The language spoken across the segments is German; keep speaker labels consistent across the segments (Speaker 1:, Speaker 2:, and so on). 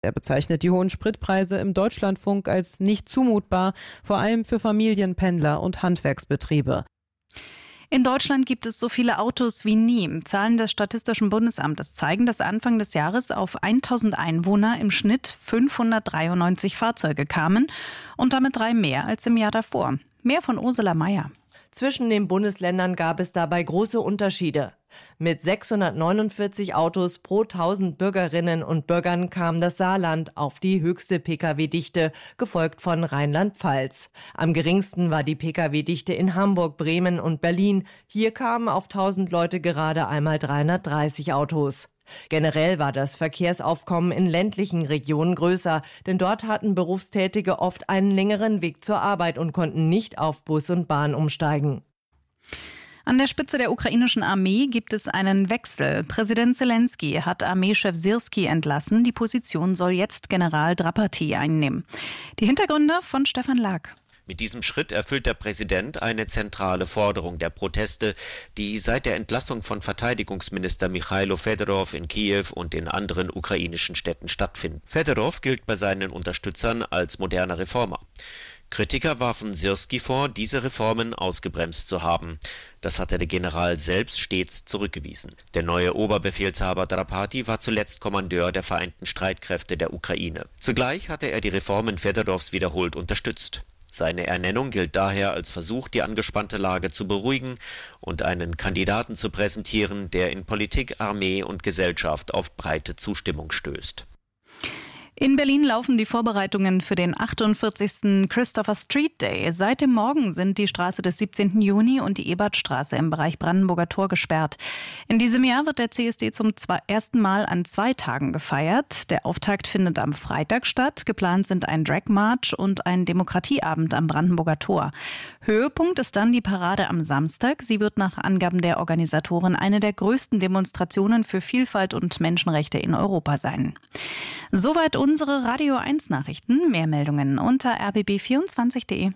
Speaker 1: Er bezeichnet die hohen Spritpreise im Deutschlandfunk als nicht zumutbar, vor allem für Familien, Pendler und Handwerksbetriebe.
Speaker 2: In Deutschland gibt es so viele Autos wie nie. Zahlen des Statistischen Bundesamtes zeigen, dass Anfang des Jahres auf 1000 Einwohner im Schnitt 593 Fahrzeuge kamen und damit 3 mehr als im Jahr davor. Mehr von Ursula Mayer.
Speaker 3: Zwischen den Bundesländern gab es dabei große Unterschiede. Mit 649 Autos pro 1000 Bürgerinnen und Bürgern kam das Saarland auf die höchste Pkw-Dichte, gefolgt von Rheinland-Pfalz. Am geringsten war die Pkw-Dichte in Hamburg, Bremen und Berlin. Hier kamen auf 1000 Leute gerade einmal 330 Autos. Generell war das Verkehrsaufkommen in ländlichen Regionen größer, denn dort hatten Berufstätige oft einen längeren Weg zur Arbeit und konnten nicht auf Bus und Bahn umsteigen.
Speaker 2: An der Spitze der ukrainischen Armee gibt es einen Wechsel. Präsident Zelensky hat Armeechef Syrski entlassen. Die Position soll jetzt General Drapati einnehmen. Die Hintergründe von Stefan Lag.
Speaker 4: Mit diesem Schritt erfüllt der Präsident eine zentrale Forderung der Proteste, die seit der Entlassung von Verteidigungsminister Michailo Fedorov in Kiew und in anderen ukrainischen Städten stattfinden. Fedorov gilt bei seinen Unterstützern als moderner Reformer. Kritiker warfen Syrski vor, diese Reformen ausgebremst zu haben. Das hatte der General selbst stets zurückgewiesen. Der neue Oberbefehlshaber Drapati war zuletzt Kommandeur der Vereinten Streitkräfte der Ukraine. Zugleich hatte er die Reformen Fedorovs wiederholt unterstützt. Seine Ernennung gilt daher als Versuch, die angespannte Lage zu beruhigen und einen Kandidaten zu präsentieren, der in Politik, Armee und Gesellschaft auf breite Zustimmung stößt.
Speaker 2: In Berlin laufen die Vorbereitungen für den 48. Christopher Street Day. Seit dem Morgen sind die Straße des 17. Juni und die Ebertstraße im Bereich Brandenburger Tor gesperrt. In diesem Jahr wird der CSD zum ersten Mal an 2 Tagen gefeiert. Der Auftakt findet am Freitag statt. Geplant sind ein Drag March und ein Demokratieabend am Brandenburger Tor. Höhepunkt ist dann die Parade am Samstag. Sie wird nach Angaben der Organisatoren eine der größten Demonstrationen für Vielfalt und Menschenrechte in Europa sein. Soweit unsere Radio 1 Nachrichten. Mehr Meldungen unter rbb24.de.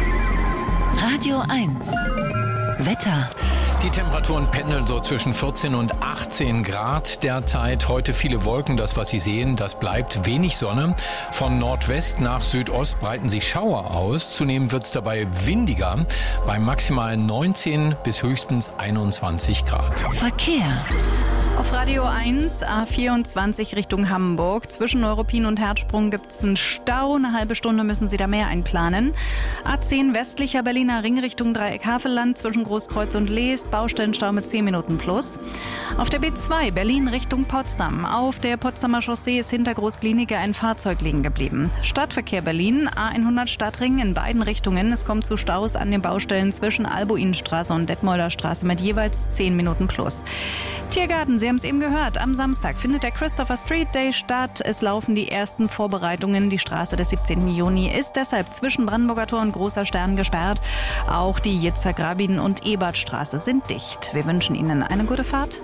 Speaker 5: Radio 1 Wetter.
Speaker 6: Die Temperaturen pendeln so zwischen 14 und 18 Grad derzeit. Heute viele Wolken, das was Sie sehen, das bleibt wenig Sonne. Von Nordwest nach Südost breiten sich Schauer aus. Zunehmend wird es dabei windiger, bei maximal 19 bis höchstens 21 Grad.
Speaker 5: Verkehr.
Speaker 2: Auf Radio 1, A24 Richtung Hamburg. Zwischen Neuruppin und Herzsprung gibt es einen Stau. Eine halbe Stunde müssen Sie da mehr einplanen. A10 westlicher Berliner Ring Richtung Dreieck-Havelland zwischen Großkreuz und Leest. Baustellenstau mit 10 Minuten plus. Auf der B2 Berlin Richtung Potsdam. Auf der Potsdamer Chaussee ist hinter Großklinike ein Fahrzeug liegen geblieben. Stadtverkehr Berlin, A100 Stadtring in beiden Richtungen. Es kommt zu Staus an den Baustellen zwischen Albuinstraße und Detmolder Straße mit jeweils 10 Minuten plus. Tiergarten, Sie haben es eben gehört, am Samstag findet der Christopher Street Day statt. Es laufen die ersten Vorbereitungen. Die Straße des 17. Juni ist deshalb zwischen Brandenburger Tor und Großer Stern gesperrt. Auch die Yitzhak Rabin und Ebertstraße sind dicht. Wir wünschen Ihnen eine gute Fahrt.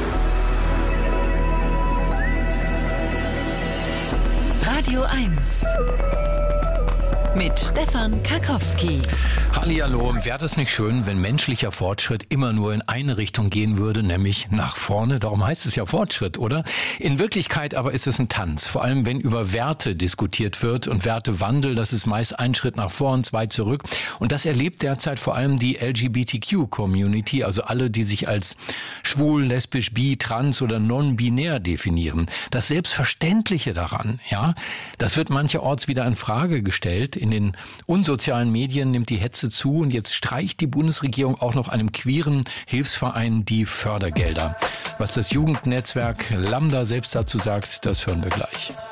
Speaker 5: Radio 1 mit Stefan Karkowski.
Speaker 6: Hallihallo, wäre das nicht schön, wenn menschlicher Fortschritt immer nur in eine Richtung gehen würde, nämlich nach vorne? Darum heißt es ja Fortschritt, oder? In Wirklichkeit aber ist es ein Tanz, vor allem wenn über Werte diskutiert wird und Wertewandel, das ist meist ein Schritt nach vor und 2 zurück. Und das erlebt derzeit vor allem die LGBTQ-Community, also alle, die sich als schwul, lesbisch, bi, trans oder non-binär definieren. Das Selbstverständliche daran, ja, das wird mancherorts wieder in Frage gestellt. In den unsozialen Medien nimmt die Hetze zu und jetzt streicht die Bundesregierung auch noch einem queeren Hilfsverein die Fördergelder. Was das Jugendnetzwerk Lambda selbst dazu sagt, das hören wir gleich.